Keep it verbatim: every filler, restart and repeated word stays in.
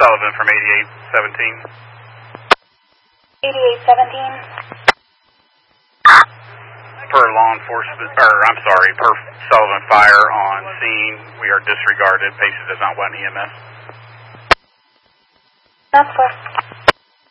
Sullivan from eighty-eight seventeen. eighty-eight seventeen. Per law enforcement, or I'm sorry, per Sullivan Fire on scene, we are disregarded. Patient does not want E M S. That's clear.